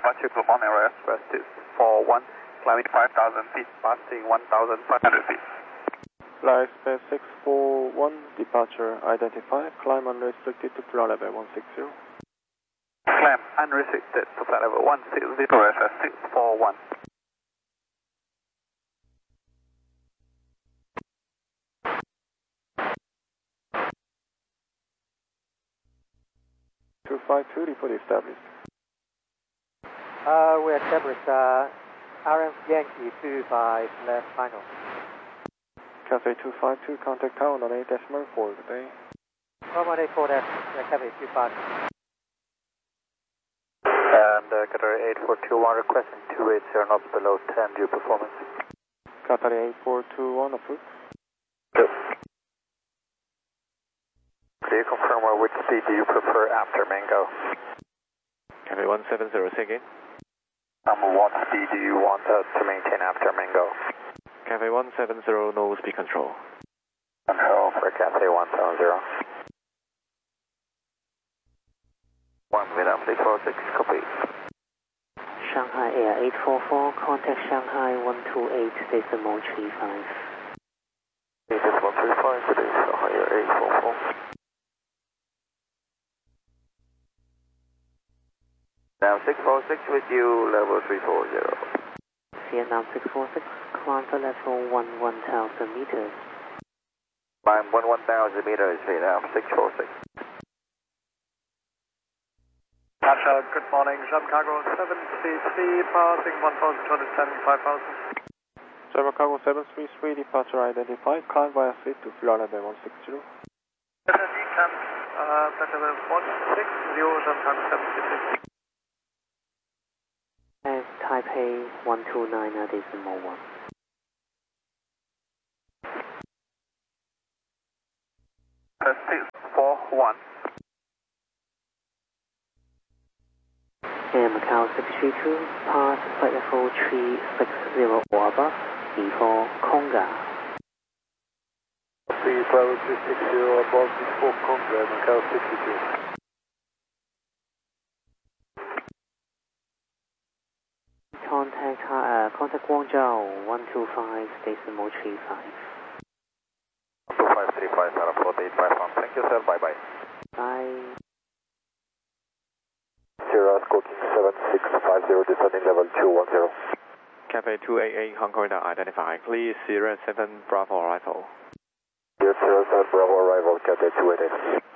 departure Good Morning Express, West 641, climbing 5,000 feet, passing 1,500 feet. Flight Express 641, departure identified, climb unrestricted to flight level 160. Climb unrestricted to flight level 160, Express 641. Report established. We established RM Yankee 25 left final. Cathay 252, contact tower on 8.4 today. 184 dash, Cathay 25. And Cathay 8421 requesting 280 knots below 10 due performance. Cathay 8421 approved. Good. Could you confirm which speed do you prefer after Mango? Cathay 170, say again. What speed do you want to maintain after Mango? Cathay 170, no speed control. Control for Cathay 170. 1 Vietnam 646, copy. Shanghai Air 844, contact Shanghai 128, decimal 35. Decimal 35, today Shanghai Air 844. Now 646 with you, level 340. Vietnam 646, climb to level 1,000 meters. Climb 1,000 meters, Vietnam 646. Good morning, Jam Cargo 733, passing 1,210, 5,000. Java Cargo 733, departure identified, climb via seat to flight level 160. Decamp, flight level 160, Jam Cargo 733. And Taipei 129, decimal 1. Express 641. Air Macau 632, pass flight level 360 or above, before Conga. Bravo 360 above before Conga, Macau 62. Contact Guangzhou 125, decimal 35. 2535, Sarah 4851. Thank you, sir. Bye-bye. Bye. Sierra Scorching 7650, descending level 210. Cathay 288, Hong Kong identified, please Sierra 7 Bravo arrival. Yes, Sierra 7 Bravo arrival, Cathay 288.